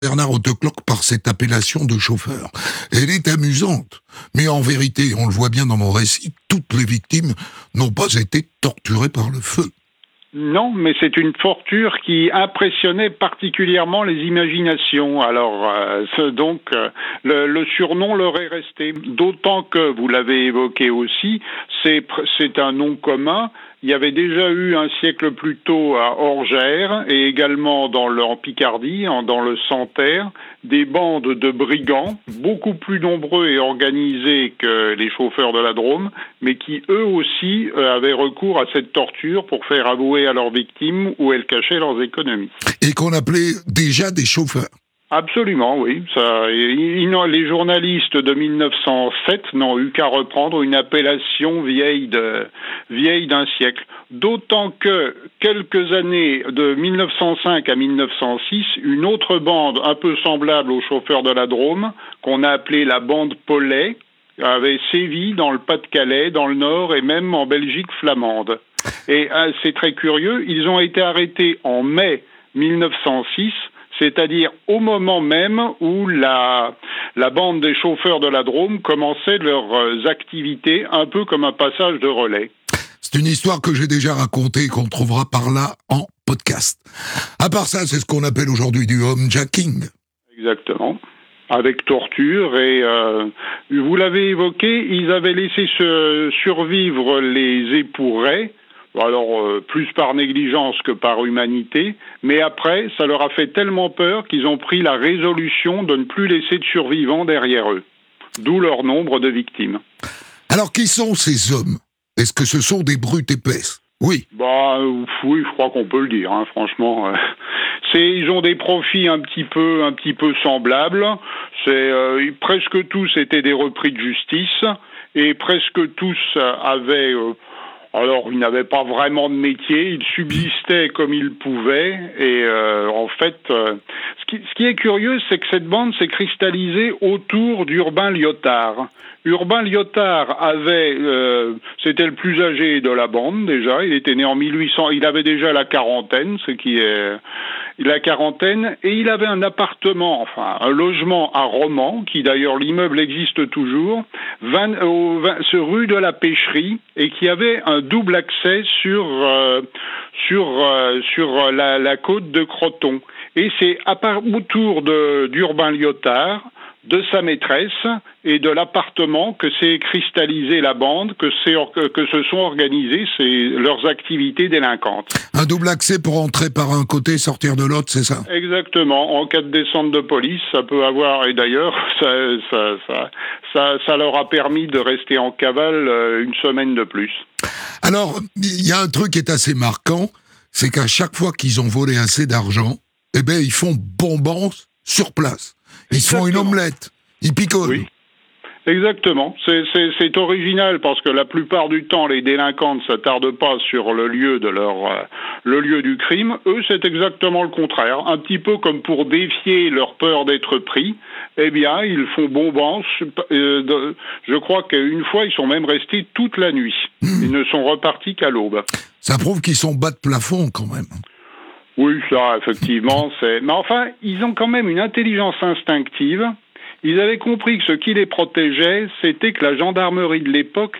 Bernard Hautecloque par cette appellation de chauffeur. Elle est amusante, mais en vérité, on le voit bien dans mon récit, toutes les victimes n'ont pas été torturées par le feu. Non, mais c'est une torture qui impressionnait particulièrement les imaginations. Alors, le surnom leur est resté. D'autant que, vous l'avez évoqué aussi, c'est un nom commun. Il y avait déjà eu un siècle plus tôt à Orgères et également en Picardie, dans le Santerre, des bandes de brigands, beaucoup plus nombreux et organisés que les chauffeurs de la Drôme, mais qui eux aussi avaient recours à cette torture pour faire avouer à leurs victimes où elles cachaient leurs économies. Et qu'on appelait déjà des chauffeurs. Absolument, oui. Les journalistes de 1907 n'ont eu qu'à reprendre une appellation vieille d'un siècle. D'autant que, quelques années, de 1905 à 1906, une autre bande un peu semblable aux chauffeurs de la Drôme, qu'on a appelée la bande Paulet, avait sévi dans le Pas-de-Calais, dans le Nord et même en Belgique flamande. Et c'est très curieux, ils ont été arrêtés en mai 1906, c'est-à-dire au moment même où la bande des chauffeurs de la Drôme commençait leurs activités, un peu comme un passage de relais. C'est une histoire que j'ai déjà racontée et qu'on trouvera par là en podcast. À part ça, c'est ce qu'on appelle aujourd'hui du homejacking. Exactement. Avec torture et vous l'avez évoqué, ils avaient laissé survivre les épourrés. Alors, plus par négligence que par humanité, mais après, ça leur a fait tellement peur qu'ils ont pris la résolution de ne plus laisser de survivants derrière eux. D'où leur nombre de victimes. Alors, qui sont ces hommes ? Est-ce que ce sont des brutes épaisses ? Oui. Oui, je crois qu'on peut le dire, hein, franchement. Ils ont des profils un petit peu semblables. Presque tous étaient des repris de justice, et presque tous avaient... Alors, ils n'avaient pas vraiment de métier, ils subsistaient comme ils pouvaient, et en fait, ce qui est curieux, c'est que cette bande s'est cristallisée autour d'Urbain Liotard. Urbain Liotard c'était le plus âgé de la bande déjà, il était né en 1800, il avait déjà la quarantaine, et il avait un appartement, un logement à Romans, qui d'ailleurs l'immeuble existe toujours, rue de la Pêcherie, et qui avait un double accès sur la côte de Croton. Et c'est autour d'Urbain Liotard, de sa maîtresse et de l'appartement que s'est cristallisée la bande, que se sont organisées leurs activités délinquantes. Un double accès pour entrer par un côté et sortir de l'autre, c'est ça ? Exactement. En cas de descente de police, ça peut avoir... Et d'ailleurs, ça leur a permis de rester en cavale une semaine de plus. Alors, il y a un truc qui est assez marquant, c'est qu'à chaque fois qu'ils ont volé assez d'argent, ils font bombance sur place. Ils font une omelette, ils picolent. Oui, exactement. C'est original parce que la plupart du temps, les délinquants ne s'attardent pas sur le lieu du crime. Eux, c'est exactement le contraire. Un petit peu comme pour défier leur peur d'être pris, ils font bombance. Je crois qu'une fois, ils sont même restés toute la nuit. Ils ne sont repartis qu'à l'aube. Ça prouve qu'ils sont bas de plafond quand même. Oui, ça, effectivement, mais enfin, ils ont quand même une intelligence instinctive. Ils avaient compris que ce qui les protégeait, c'était que la gendarmerie de l'époque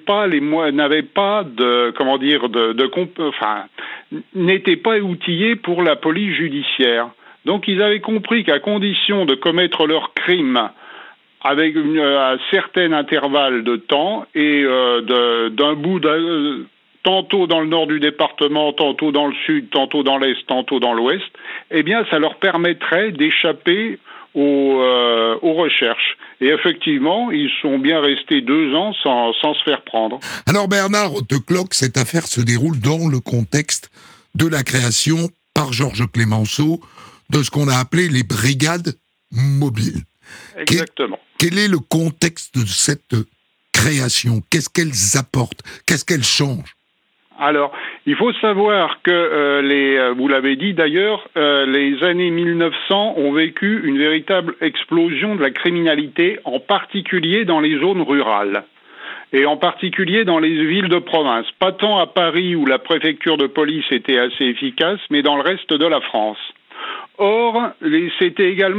n'était pas outillée pour la police judiciaire. Donc, ils avaient compris qu'à condition de commettre leur crime avec un certain intervalle de temps et tantôt dans le nord du département, tantôt dans le sud, tantôt dans l'est, tantôt dans l'ouest, ça leur permettrait d'échapper aux recherches. Et effectivement, ils sont bien restés 2 ans sans se faire prendre. Alors Bernard Hautecloque, cette affaire se déroule dans le contexte de la création par Georges Clemenceau de ce qu'on a appelé les brigades mobiles. Exactement. Quel est le contexte de cette création ? Qu'est-ce qu'elles apportent ? Qu'est-ce qu'elles changent ? Alors, il faut savoir que, vous l'avez dit d'ailleurs, les années 1900 ont vécu une véritable explosion de la criminalité, en particulier dans les zones rurales, et en particulier dans les villes de province. Pas tant à Paris où la préfecture de police était assez efficace, mais dans le reste de la France. Or, c'était également